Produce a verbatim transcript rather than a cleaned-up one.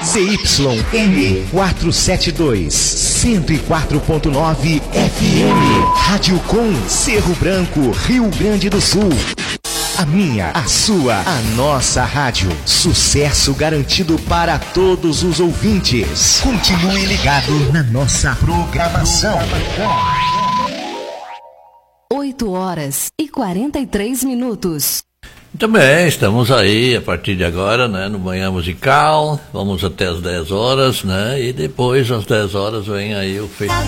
Z Y M quatrocentos e setenta e dois, cento e quatro ponto nove F M. Rádio Com, Cerro Branco, Rio Grande do Sul. A minha, a sua, a nossa rádio. Sucesso garantido para todos os ouvintes. Continue ligado na nossa programação. oito horas e quarenta e três minutos. Muito bem, estamos aí a partir de agora, né, no Manhã Musical. Vamos até as dez horas, né, e depois às dez horas vem aí o feito.